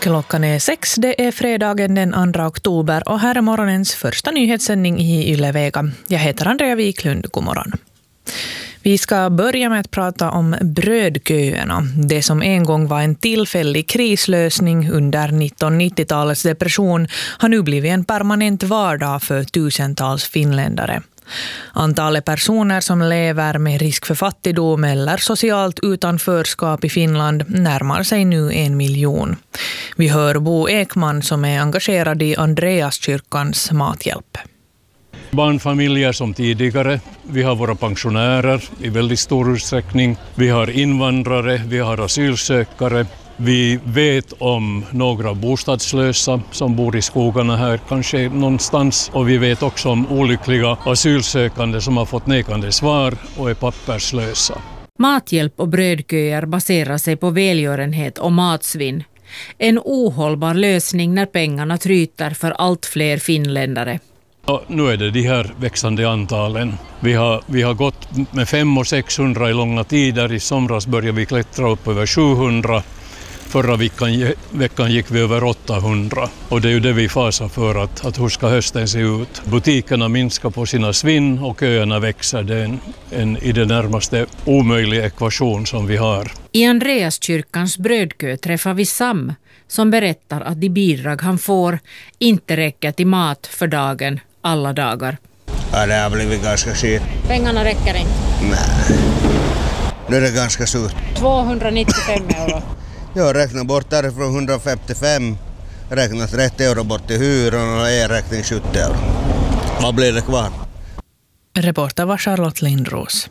Klockan är 6, det är fredagen den 2 oktober och här är morgonens första nyhetssändning i Yle Vega. Jag heter Andrea Wiklund, god morgon. Vi ska börja med att prata om brödköerna. Det som en gång var en tillfällig krislösning under 1990-talets depression har nu blivit en permanent vardag för tusentals finländare. Antalet personer som lever med risk för fattigdom eller socialt utanförskap i Finland närmar sig nu 1 miljon. Vi hör Bo Ekman som är engagerad i Andreaskyrkans mathjälp. Barnfamiljer som tidigare, vi har våra pensionärer i väldigt stor utsträckning, vi har invandrare, vi har asylsökare. Vi vet om några bostadslösa som bor i skogarna här, kanske någonstans. Och vi vet också om olyckliga asylsökande som har fått nekande svar och är papperslösa. Mathjälp och brödköer baserar sig på välgörenhet och matsvinn. En ohållbar lösning när pengarna tryter för allt fler finländare. Och nu är det de här växande antalen. Vi har gått med 500 och 600 i långa tider. I somras började vi klättra upp över 700. Förra veckan gick vi över 800 och det är ju det vi fasar för att hur ska hösten se ut. Butikerna minskar på sina svinn och köerna växer. Det är en i det närmaste omöjlig ekvation som vi har. I Andreaskyrkans brödkö träffar vi Sam som berättar att de bidrag han får inte räcker till mat för dagen alla dagar. Ja, det har blivit ganska skit. Pengarna räcker inte? Nej, nu är det ganska surt. 295 euro. Jag räknar bort därifrån 155, räknar 30 euro bort till hyran och e-räkning 70 euro. Vad blir det kvar? Reporter var Charlotte Lindros.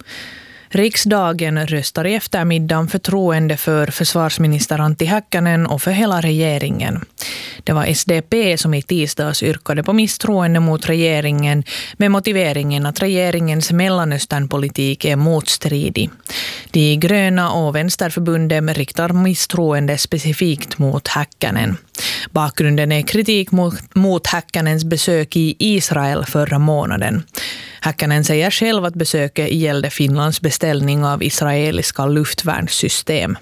Riksdagen röstar i eftermiddagen förtroende för försvarsminister Antti Häkkänen och för hela regeringen. Det var SDP som i tisdags yrkade på misstroende mot regeringen med motiveringen att regeringens Mellanösternpolitik är motstridig. De gröna och vänsterförbunden riktar misstroende specifikt mot Häkkänen. Bakgrunden är kritik mot Häkkänens besök i Israel förra månaden. Häkkänen säger själv att besöket gällde Finlands beställning av israeliska luftvärnssystem.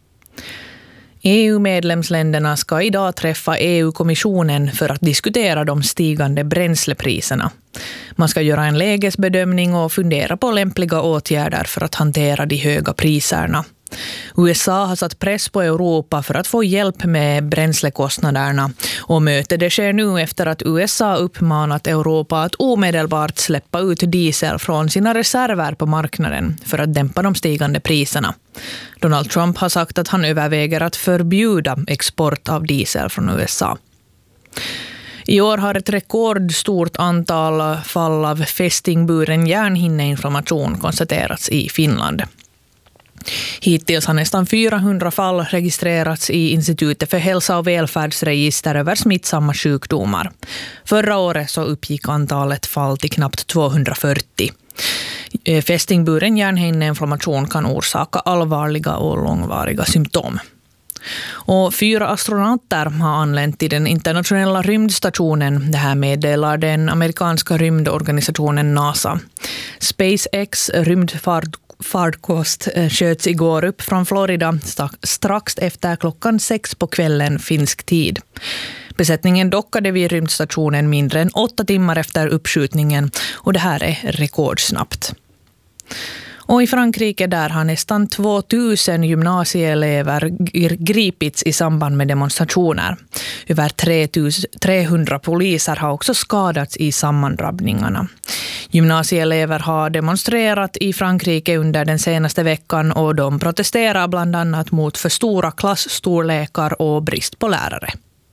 EU-medlemsländerna ska idag träffa EU-kommissionen för att diskutera de stigande bränslepriserna. Man ska göra en lägesbedömning och fundera på lämpliga åtgärder för att hantera de höga priserna. USA har satt press på Europa för att få hjälp med bränslekostnaderna och mötet det sker nu efter att USA uppmanat Europa att omedelbart släppa ut diesel från sina reserver på marknaden för att dämpa de stigande priserna. Donald Trump har sagt att han överväger att förbjuda export av diesel från USA. I år har ett rekordstort antal fall av fästingburen hjärnhinneinflammation konstaterats i Finland. Hittills har nästan 400 fall registrerats i Institutet för hälsa- och välfärdsregister över smittsamma sjukdomar. Förra året så uppgick antalet fall till knappt 240. Fästingburen hjärnhinneinflammation kan orsaka allvarliga och långvariga symptom. Och 4 astronauter har anlänt till den internationella rymdstationen. Det här meddelar den amerikanska rymdorganisationen NASA. SpaceX rymdfarkost sköts igår upp från Florida strax efter klockan 6 på kvällen finsk tid. Besättningen dockade vid rymdstationen mindre än 8 timmar efter uppskjutningen och det här är rekordsnabbt. Och i Frankrike där har nästan 2000 gymnasieelever gripits i samband med demonstrationer. Över 300 poliser har också skadats i sammandrabbningarna. Gymnasieelever har demonstrerat i Frankrike under den senaste veckan och de protesterar bland annat mot för stora klassstorlekar och brist på lärare.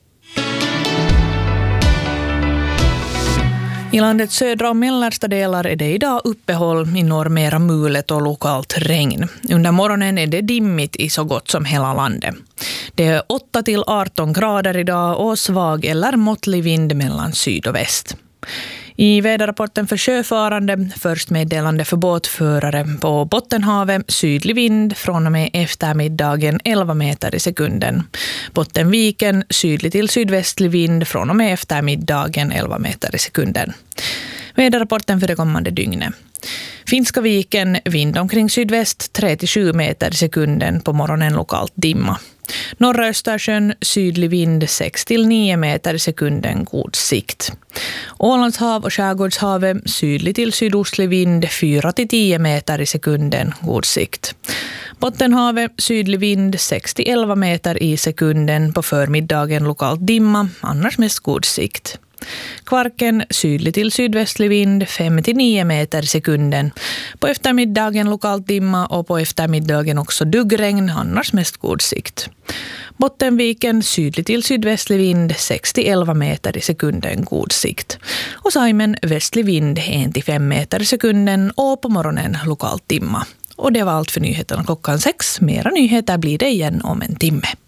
I landets södra och mellersta delar är det idag uppehåll, i norr mera mulet och lokalt regn. Under morgonen är det dimmigt i så gott som hela landet. Det är 8-18 grader idag och svag eller måttlig vind mellan syd och väst. I väderrapporten för sjöfarande först meddelande för båtförare på Bottenhavet, sydlig vind från och med eftermiddagen 11 meter i sekunden. Bottenviken, sydlig till sydvästlig vind från och med eftermiddagen 11 meter i sekunden. Väderrapporten för det kommande dygnet. Finska viken, vind omkring sydväst 3-7 meter i sekunden, på morgonen lokalt dimma. Norra Östersjön sydlig vind 6-9 meter i sekunden, god sikt. Ålandshav och Skärgårdshavet sydlig till sydostlig vind 4-10 meter i sekunden, god sikt. Bottenhavet sydlig vind 6-11 meter i sekunden, på förmiddagen lokalt dimma, annars mest god sikt. Kvarken sydlig till sydvästlig vind 5-9 meter i sekunden. På eftermiddagen lokalt dimma och på eftermiddagen också duggregn, annars mest god sikt. Bottenviken sydlig till sydvästlig vind 6-11 meter i sekunden, god sikt. Och Saimen västlig vind 1-5 meter i sekunden och på morgonen lokalt dimma. Och det var allt för nyheterna klockan 6. Mera nyheter blir det igen om en timme.